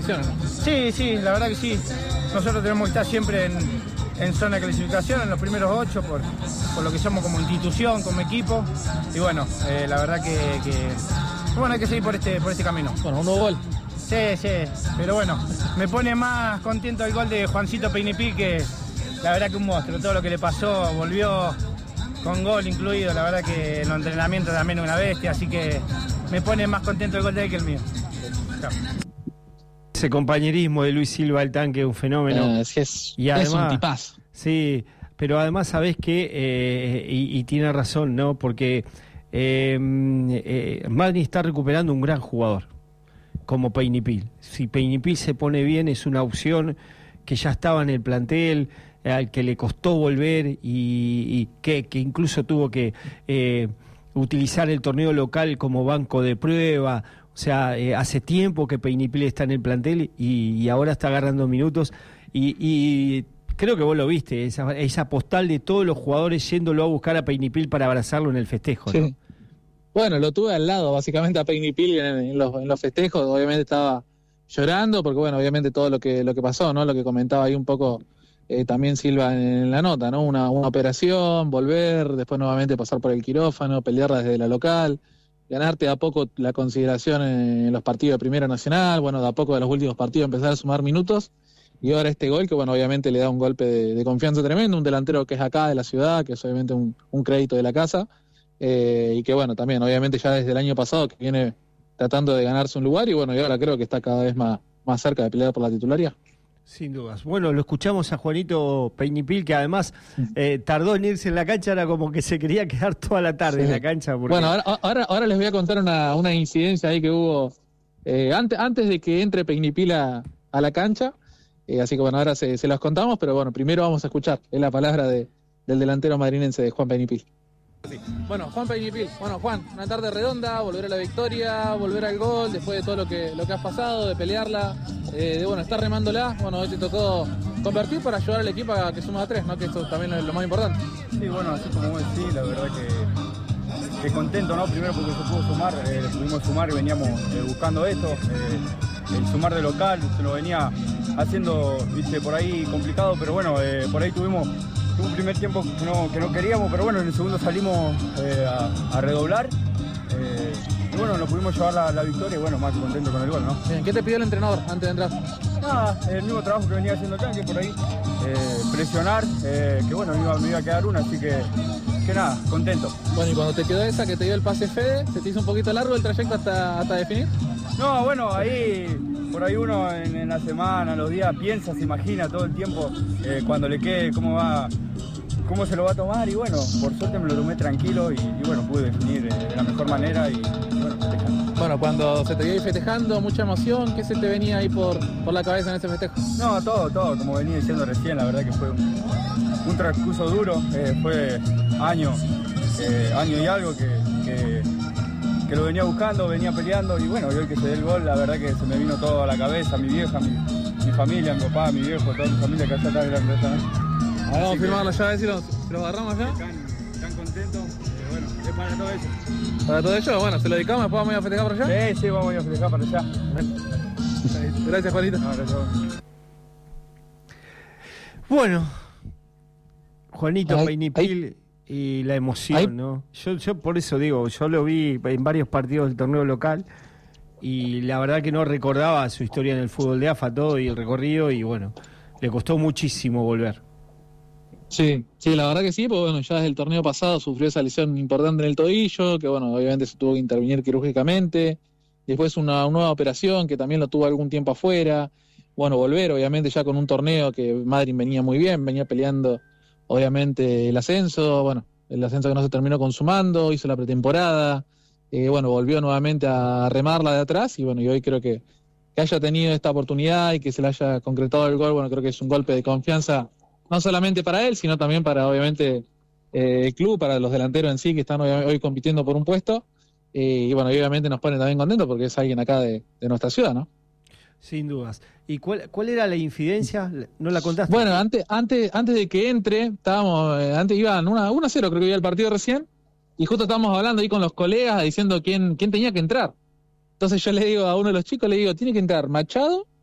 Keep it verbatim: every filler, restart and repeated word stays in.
condiciones, ¿no? Sí, sí, la verdad que sí. Nosotros tenemos que estar siempre en, en zona de clasificación, en los primeros ocho, por, por lo que somos como institución, como equipo. Y bueno, eh, la verdad que, que bueno, hay que seguir por este, por este camino. Bueno, un nuevo gol. Sí, sí, pero bueno, me pone más contento el gol de Juancito Peynipil, que la verdad que un monstruo. Todo lo que le pasó, volvió con gol incluido. La verdad que en los entrenamientos también una bestia, así que me pone más contento el gol de él que el mío. Chao. Ese compañerismo de Luis Silva el tanque es un fenómeno. Eh, es, es, y además, es un tipazo. Sí, pero además sabés que, eh, y, y tiene razón, ¿no? Porque eh, eh, Madrid está recuperando un gran jugador, como Peynipil. Si Peynipil se pone bien, es una opción que ya estaba en el plantel, al que le costó volver y, y que, que incluso tuvo que eh, utilizar el torneo local como banco de prueba. O sea, eh, hace tiempo que Peynipil está en el plantel y, y ahora está agarrando minutos. Y, y creo que vos lo viste, esa, esa postal de todos los jugadores yéndolo a buscar a Peynipil para abrazarlo en el festejo, ¿no? Sí. Bueno, lo tuve al lado, básicamente, a Peynipil en, en, los, en los festejos. Obviamente estaba llorando, porque bueno, obviamente todo lo que lo que pasó, ¿no? Lo que comentaba ahí un poco eh, también Silva en, en la nota, ¿no? Una, una operación, volver, después nuevamente pasar por el quirófano, pelear desde la local, ganarte de a poco la consideración en los partidos de Primera Nacional, bueno, de a poco de los últimos partidos empezar a sumar minutos, y ahora este gol que, bueno, obviamente le da un golpe de, de confianza tremendo, un delantero que es acá de la ciudad, que es obviamente un, un crédito de la casa, eh, y que, bueno, también obviamente ya desde el año pasado que viene tratando de ganarse un lugar, y bueno, y ahora creo que está cada vez más, más cerca de pelear por la titularidad. Sin dudas. Bueno, lo escuchamos a Juanito Peynipil, que además eh, tardó en irse en la cancha, era como que se quería quedar toda la tarde sí. en la cancha. Porque... Bueno, ahora, ahora, ahora les voy a contar una, una incidencia ahí que hubo eh, antes, antes de que entre Peynipil a, a la cancha, eh, así que bueno, ahora se, se las contamos, pero bueno, primero vamos a escuchar, es la palabra de, del delantero madrinense de Juan Peynipil. Sí. Bueno, Juan Peynipil, bueno Juan, una tarde redonda, volver a la victoria, volver al gol, después de todo lo que lo que has pasado, de pelearla, eh, de bueno, estar remándola, bueno, hoy te tocó convertir para ayudar al equipo a que suma a tres, ¿no? Que esto también es lo más importante. Sí, bueno, así como vos decís, la verdad que, que contento, ¿no? Primero porque se pudo sumar, eh, pudimos sumar y veníamos eh, buscando esto, eh, el sumar de local, se lo venía haciendo, viste, por ahí complicado, pero bueno, eh, por ahí tuvimos Tuvo un primer tiempo que no, que no queríamos, pero bueno, en el segundo salimos eh, a, a redoblar. Eh, y bueno, nos pudimos llevar la, la victoria y bueno, más contento con el gol, ¿no? Bien, ¿qué te pidió el entrenador antes de entrar? Nada, el mismo trabajo que venía haciendo Tanque por ahí. Eh, presionar, eh, que bueno, me iba, me iba a quedar una, así que, que nada, contento. Bueno, y cuando te quedó esa que te dio el pase Fede, ¿se te hizo un poquito largo el trayecto hasta, hasta definir? No, bueno, ahí... Por ahí uno en, en la semana, los días, piensa, se imagina todo el tiempo eh, cuando le quede cómo va, cómo se lo va a tomar y bueno, por suerte me lo tomé tranquilo y, y bueno, pude definir eh, de la mejor manera y bueno, festejando. Bueno, cuando se te vio ahí festejando, mucha emoción, ¿qué se te venía ahí por, por la cabeza en ese festejo? No, todo, todo, como venía diciendo recién, la verdad que fue un, un transcurso duro, eh, fue año, eh, año y algo que... que que lo venía buscando, venía peleando y bueno, y hoy que se dé el gol, la verdad que se me vino todo a la cabeza, mi vieja, mi, mi familia, mi papá, mi viejo, toda mi familia que allá está grande. Ahora vamos a firmarlo ya, a ver si lo, si lo agarramos ya. Están, están contentos, eh, bueno, es para todo eso. Para todo ello, bueno, se lo dedicamos, después vamos a ir a festejar para allá. Sí, sí, vamos a ir a festejar para allá. Gracias, Juanito. No, gracias. Bueno, Juanito ay, Peynipil... ay. Y la emoción, Ahí. ¿no? Yo, yo por eso digo, yo lo vi en varios partidos del torneo local y la verdad que no recordaba su historia en el fútbol de A F A, todo y el recorrido y bueno, le costó muchísimo volver. Sí, sí, la verdad que sí, porque bueno, ya desde el torneo pasado sufrió esa lesión importante en el tobillo, que bueno, obviamente se tuvo que intervenir quirúrgicamente, después una, una nueva operación que también lo tuvo algún tiempo afuera, bueno, volver obviamente ya con un torneo que Madrid venía muy bien, venía peleando obviamente el ascenso, bueno, el ascenso que no se terminó consumando, hizo la pretemporada, eh, bueno, volvió nuevamente a remarla de atrás y bueno, y hoy creo que, que haya tenido esta oportunidad y que se le haya concretado el gol, bueno, creo que es un golpe de confianza, no solamente para él, sino también para obviamente eh, el club, para los delanteros en sí que están hoy, hoy compitiendo por un puesto, eh, y bueno, y obviamente nos pone también contentos porque es alguien acá de, de nuestra ciudad, ¿no? Sin dudas. ¿Y cuál, cuál era la infidencia? ¿No la contaste? Bueno, antes, antes, antes de que entre, estábamos, eh, antes iban uno a cero, creo que iba el partido recién, y justo estábamos hablando ahí con los colegas diciendo quién, quién tenía que entrar. Entonces yo le digo a uno de los chicos, le digo, tiene que entrar Machado